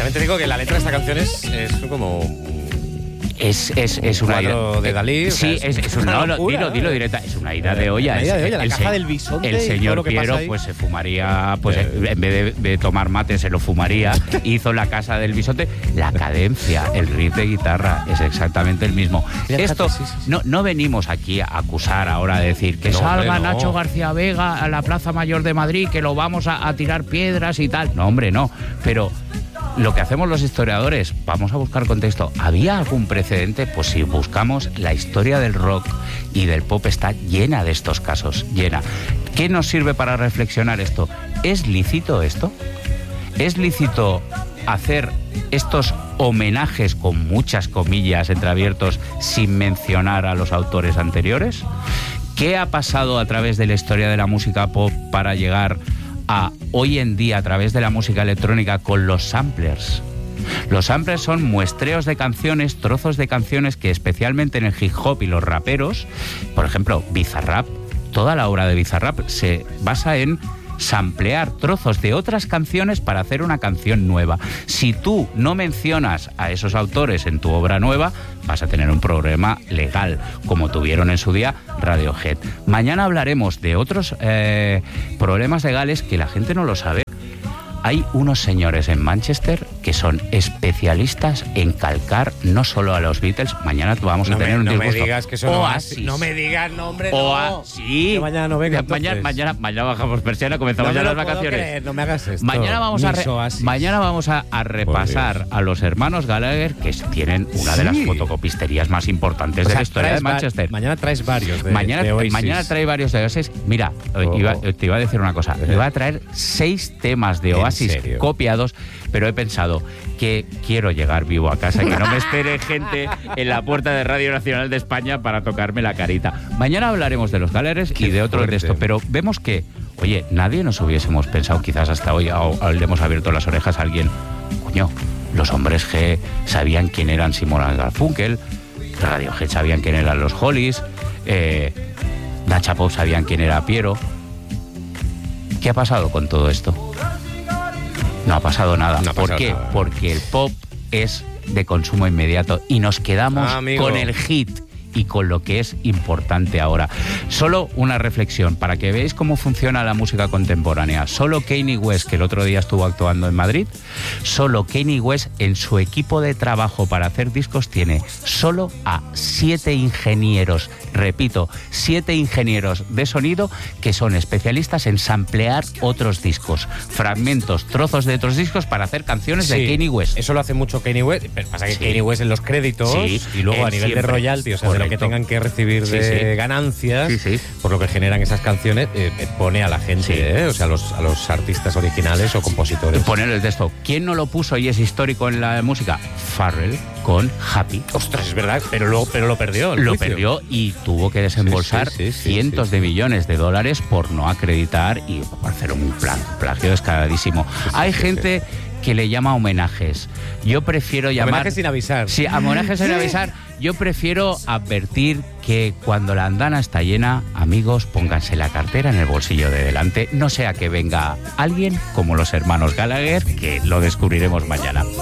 También te digo que la letra de esta canción es como... Es una cuadro de Dalí. Sí, es una locura. Dilo directa. Es una ida de olla. La caja del bisonte. El señor Piero pues se fumaría, pues en vez de tomar mate se lo fumaría. Hizo la casa del bisonte. La cadencia, el riff de guitarra es exactamente el mismo. Esto no venimos aquí a acusar ahora de decir que salga Nacho García Vega a la Plaza Mayor de Madrid, que lo vamos a tirar piedras y tal. No, hombre, no. Pero lo que hacemos los historiadores, vamos a buscar contexto. ¿Había algún precedente? Pues si buscamos, la historia del rock y del pop está llena de estos casos, llena. ¿Qué nos sirve para reflexionar esto? ¿Es lícito esto? ¿Es lícito hacer estos homenajes, con muchas comillas entreabiertos, sin mencionar a los autores anteriores? ¿Qué ha pasado a través de la historia de la música pop para llegar a hoy en día a través de la música electrónica con los samplers? Los samplers son muestreos de canciones, trozos de canciones que especialmente en el hip hop y los raperos, por ejemplo, Bizarrap, toda la obra de Bizarrap se basa en samplear trozos de otras canciones para hacer una canción nueva. Si tú no mencionas a esos autores en tu obra nueva, vas a tener un problema legal, como tuvieron en su día Radiohead. Mañana hablaremos de otros problemas legales que la gente no lo sabe. Hay unos señores en Manchester que son especialistas en calcar no solo a los Beatles. Mañana vamos a tener un disgusto. No me digas que son Oasis. No me digas, no, hombre, no. Sí. Que mañana no venga, mañana bajamos persiana, comenzamos ya las vacaciones. Creer, no me hagas esto. Mañana vamos a repasar a los hermanos Gallagher, que tienen una de las fotocopisterías más importantes de la historia de Manchester. Mañana traes varios de Oasis. Mañana trae varios de Oasis. Mira, te iba a decir una cosa. Iba a traer 6 temas de Oasis copiados, pero he pensado que quiero llegar vivo a casa, que no me espere gente en la puerta de Radio Nacional de España para tocarme la carita. Mañana hablaremos de los Gallagher y de otros de esto, pero vemos que, oye, nadie nos hubiésemos pensado, quizás hasta hoy, o le hemos abierto las orejas a alguien, coño, los hombres G sabían quién eran Simon & Garfunkel, Radiohead sabían quién eran los Hollies, Nacha Pop sabían quién era Piero. ¿Qué ha pasado con todo esto? No ha pasado nada. ¿Por qué? Porque el pop es de consumo inmediato y nos quedamos con el hit y con lo que es importante ahora. Solo una reflexión para que veáis cómo funciona la música contemporánea. Solo Kanye West, que el otro día estuvo actuando en Madrid, solo Kanye West en su equipo de trabajo para hacer discos tiene solo a 7 ingenieros, repito, 7 ingenieros de sonido que son especialistas en samplear otros discos, fragmentos, trozos de otros discos para hacer canciones de Kanye West. Eso lo hace mucho Kanye West, pero pasa que Kanye West en los créditos y luego a nivel de royalty, o sea, de lo que tengan que recibir de ganancias, por lo que generan esas canciones, pone a la gente, o sea, a los artistas originales o compositores. Poner el texto. ¿Quién no lo puso y es histórico en la música? Pharrell con Happy. Ostras, es verdad, pero lo perdió. Lo perdió y tuvo que desembolsar cientos de millones de dólares por no acreditar y por hacer un plagio descaradísimo. Hay gente que le llama homenajes. Yo prefiero llamar... Homenajes sin avisar. Sí, homenajes sin avisar. Yo prefiero advertir que cuando la andana está llena, amigos, pónganse la cartera en el bolsillo de delante, no sea que venga alguien como los hermanos Gallagher, que lo descubriremos mañana.